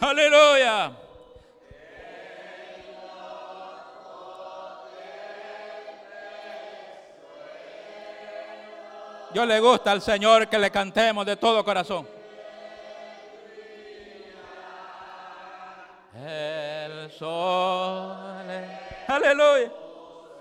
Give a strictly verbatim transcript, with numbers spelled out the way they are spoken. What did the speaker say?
Aleluya. Dios le gusta al Señor que le cantemos de todo corazón. El sol. Aleluya.